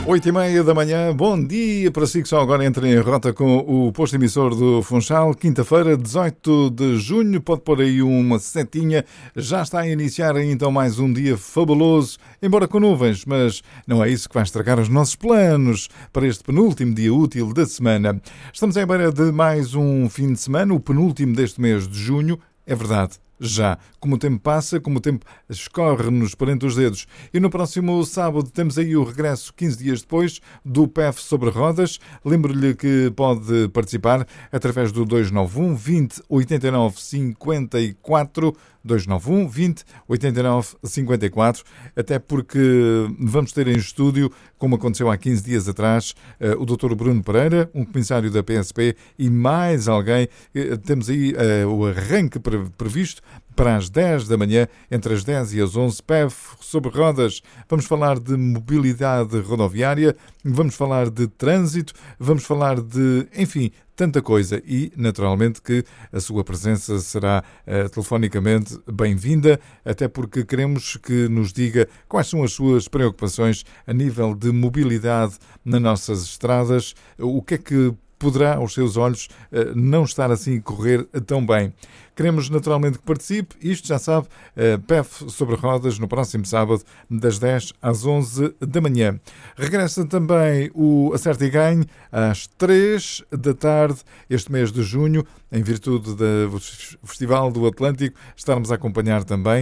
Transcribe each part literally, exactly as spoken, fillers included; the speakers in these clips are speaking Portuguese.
Oito e meia da manhã, bom dia para si que só agora entra em rota com o posto emissor do Funchal. Quinta-feira, dezoito de junho, pode pôr aí uma setinha. Já está a iniciar aí então mais um dia fabuloso, embora com nuvens, mas não é isso que vai estragar os nossos planos para este penúltimo dia útil da semana. Estamos à beira de mais um fim de semana, o penúltimo deste mês de junho, é verdade. Já, como o tempo passa, como o tempo escorre-nos por entre os dedos. E no próximo sábado temos aí o regresso, quinze dias depois, do P E F sobre rodas. Lembro-lhe que pode participar através do dois nove um, vinte, oitenta e nove, cinquenta e quatro, dois nove um, vinte, oitenta e nove, cinquenta e quatro, até porque vamos ter em estúdio, como aconteceu há quinze dias atrás, o doutor Bruno Pereira, um comissário da P S P e mais alguém. Temos aí o arranque previsto para as dez da manhã, entre as dez e as onze, P E F sobre rodas. Vamos falar de mobilidade rodoviária, vamos falar de trânsito, vamos falar de, enfim, tanta coisa. E, naturalmente, que a sua presença será uh, telefonicamente bem-vinda, até porque queremos que nos diga quais são as suas preocupações a nível de mobilidade nas nossas estradas, o que é que poderá, aos seus olhos, não estar assim a correr tão bem. Queremos naturalmente que participe, isto já sabe, P E F sobre rodas no próximo sábado, das dez às onze da manhã. Regressa também o Acerta e Ganhe às três da tarde, este mês de junho, em virtude do Festival do Atlântico, estarmos a acompanhar também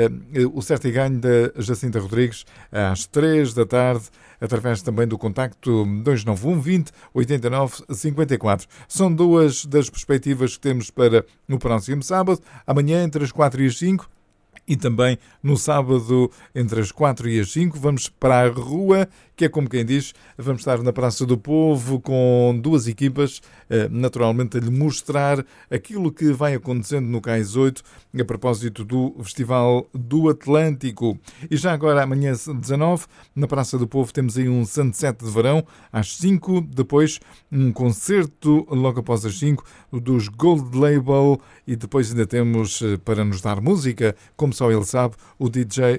o Acerta e Ganhe da Jacinta Rodrigues às três da tarde, através também do contacto dois nove um, vinte, oitenta e nove, cinquenta e quatro. São duas das perspectivas que temos para o próximo sábado, amanhã entre as quatro e as cinco, e também no sábado entre as quatro e as cinco vamos para a rua, que é como quem diz, vamos estar na Praça do Povo com duas equipas, naturalmente a lhe mostrar aquilo que vai acontecendo no Cais oito a propósito do Festival do Atlântico. E já agora amanhã dezanove, na Praça do Povo temos aí um sunset de verão às cinco, depois um concerto logo após as cinco dos Gold Label e depois ainda temos, para nos dar música, como só ele sabe, o D J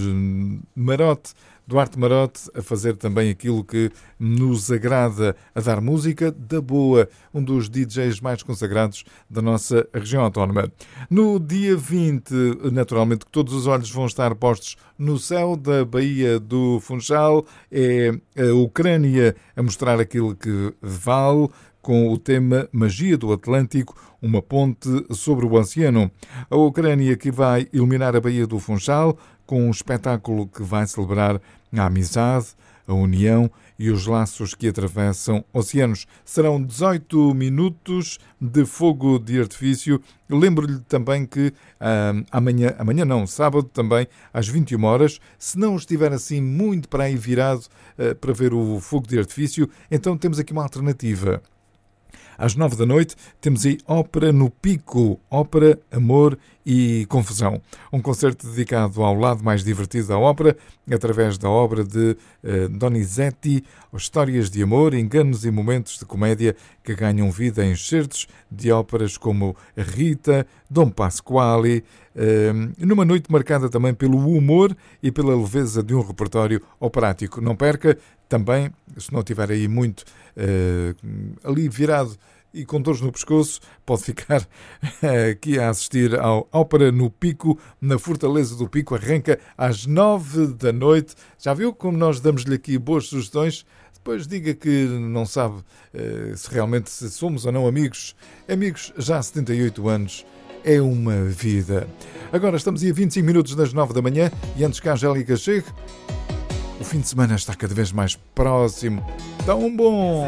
Marote, Duarte Marote, a fazer também aquilo que nos agrada, a dar música da boa, um dos D Js mais consagrados da nossa região autónoma. No dia vinte, naturalmente, que todos os olhos vão estar postos no céu da Baía do Funchal, é a Ucrânia a mostrar aquilo que vale, com o tema Magia do Atlântico, uma ponte sobre o oceano. A Ucrânia que vai iluminar a Baía do Funchal com um espetáculo que vai celebrar a amizade, a união e os laços que atravessam oceanos. Serão dezoito minutos de fogo de artifício. Lembro-lhe também que ah, amanhã, amanhã não, sábado também, às vinte e uma horas, se não estiver assim muito para aí virado ah, para ver o fogo de artifício, então temos aqui uma alternativa. Às nove da noite temos aí Ópera no Pico, Ópera, Amor e Confusão. Um concerto dedicado ao lado mais divertido da ópera, através da obra de uh, Donizetti, histórias de amor, enganos e momentos de comédia que ganham vida em excertos de óperas como Rita, Dom Pasquale, uh, numa noite marcada também pelo humor e pela leveza de um repertório operático. Não perca, também, se não tiver aí muito uh, ali virado e com dores no pescoço, pode ficar aqui a assistir ao Ópera no Pico, na Fortaleza do Pico. Arranca às nove da noite. Já viu como nós damos-lhe aqui boas sugestões? Depois diga que não sabe uh, se realmente se somos ou não amigos. Amigos já há setenta e oito anos. É uma vida. Agora estamos aí a vinte e cinco minutos das nove da manhã e antes que a Angélica chegue, o fim de semana está cada vez mais próximo. Tão bom!